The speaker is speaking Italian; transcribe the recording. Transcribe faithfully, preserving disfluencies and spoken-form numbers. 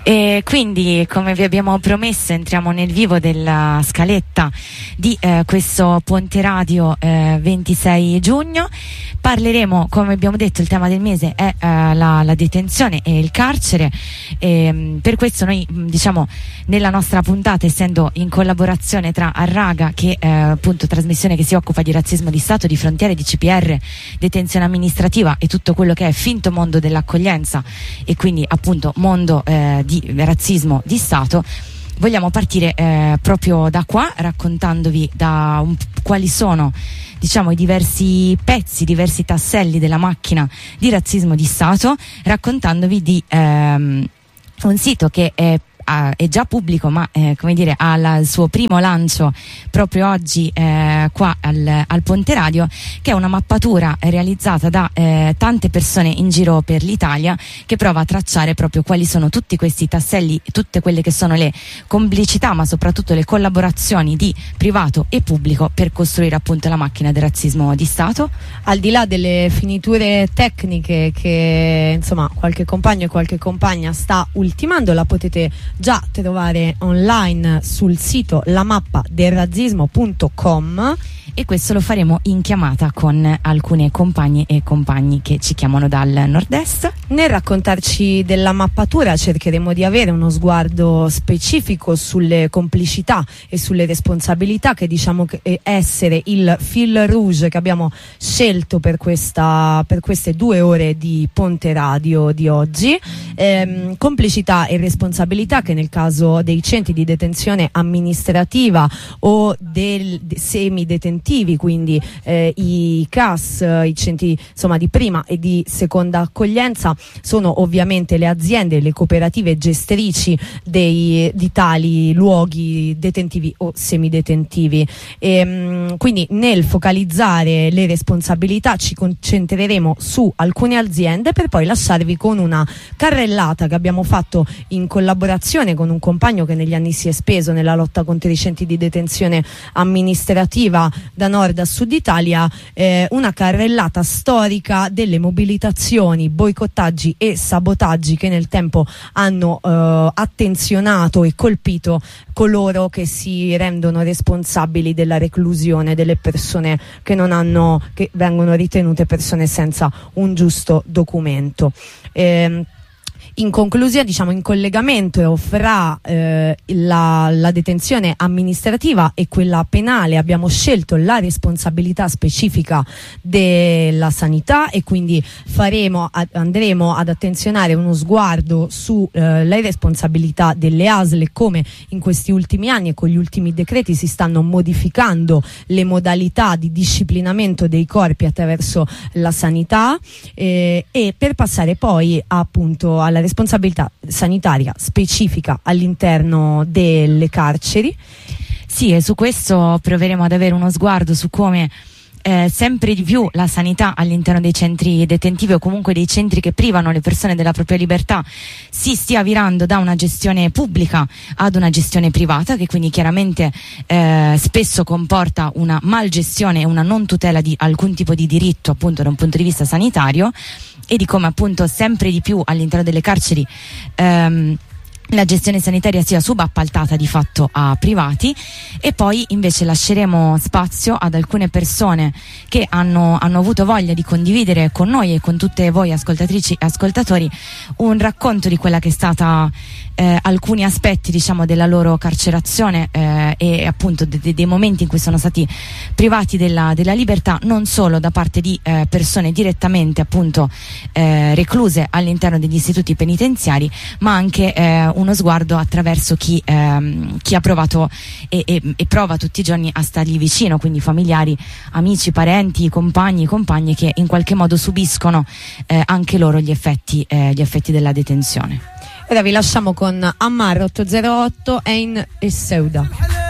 E quindi, come vi abbiamo promesso, entriamo nel vivo della scaletta di eh, questo Ponte Radio eh, ventisei giugno. Parleremo, come abbiamo detto, il tema del mese è eh, la, la detenzione e il carcere, e, mh, per questo noi mh, diciamo nella nostra puntata, essendo in collaborazione tra Arraga, che è appunto trasmissione che si occupa di razzismo di Stato, di frontiere, di C P R, detenzione amministrativa e tutto quello che è finto mondo dell'accoglienza, e quindi appunto mondo eh, di razzismo di Stato, vogliamo partire eh, proprio da qua, raccontandovi da un, quali sono diciamo i diversi pezzi, i diversi tasselli della macchina di razzismo di Stato, raccontandovi di ehm, un sito che è Uh, è già pubblico, ma eh, come dire ha la, il suo primo lancio proprio oggi eh, qua al, al Ponte Radio, che è una mappatura realizzata da eh, tante persone in giro per l'Italia, che prova a tracciare proprio quali sono tutti questi tasselli, tutte quelle che sono le complicità, ma soprattutto le collaborazioni di privato e pubblico per costruire appunto la macchina del razzismo di Stato. Al di là delle finiture tecniche che insomma qualche compagno e qualche compagna sta ultimando, la potete già trovare online sul sito la mappa del razzismo punto com, e questo lo faremo in chiamata con alcune compagne e compagni che ci chiamano dal nord-est. Nel raccontarci della mappatura cercheremo di avere uno sguardo specifico sulle complicità e sulle responsabilità che diciamo che essere il fil rouge che abbiamo scelto per questa per queste due ore di Ponte Radio di oggi. Ehm, complicità e responsabilità che nel caso dei centri di detenzione amministrativa o del de, semidetentivi, quindi eh, i C A S, i centri insomma di prima e di seconda accoglienza, sono ovviamente le aziende, le cooperative gestrici dei, di tali luoghi detentivi o semidetentivi. E, mh, quindi nel focalizzare le responsabilità ci concentreremo su alcune aziende, per poi lasciarvi con una carrellata che abbiamo fatto in collaborazione con un compagno che negli anni si è speso nella lotta contro i centri di detenzione amministrativa da nord a sud Italia, eh, una carrellata storica delle mobilitazioni, boicottaggi e sabotaggi che nel tempo hanno eh, attenzionato e colpito coloro che si rendono responsabili della reclusione delle persone che non hanno, che vengono ritenute persone senza un giusto documento. Eh, In conclusione, diciamo in collegamento fra eh, la, la detenzione amministrativa e quella penale, abbiamo scelto la responsabilità specifica della sanità, e quindi faremo, ad, andremo ad attenzionare uno sguardo sulle eh, responsabilità delle A S L, come in questi ultimi anni e con gli ultimi decreti si stanno modificando le modalità di disciplinamento dei corpi attraverso la sanità, eh, e per passare poi appunto alla responsabilità sanitaria specifica all'interno delle carceri. Sì, e su questo proveremo ad avere uno sguardo su come eh, sempre di più la sanità all'interno dei centri detentivi, o comunque dei centri che privano le persone della propria libertà, si stia virando da una gestione pubblica ad una gestione privata, che quindi chiaramente eh, spesso comporta una malgestione e una non tutela di alcun tipo di diritto appunto da un punto di vista sanitario, e di come appunto sempre di più all'interno delle carceri ehm, la gestione sanitaria sia subappaltata di fatto a privati. E poi invece lasceremo spazio ad alcune persone che hanno, hanno avuto voglia di condividere con noi e con tutte voi ascoltatrici e ascoltatori un racconto di quella che è stata eh, alcuni aspetti diciamo della loro carcerazione eh, e appunto de- de- dei momenti in cui sono stati privati della, della libertà, non solo da parte di eh, persone direttamente appunto eh, recluse all'interno degli istituti penitenziari, ma anche eh, uno sguardo attraverso chi, ehm, chi ha provato e, e, e prova tutti i giorni a stargli vicino, quindi familiari, amici, parenti, compagni, compagne che in qualche modo subiscono eh, anche loro gli effetti, eh, gli effetti della detenzione. Ora vi lasciamo con Ammar otto zero otto, Ein e Seuda.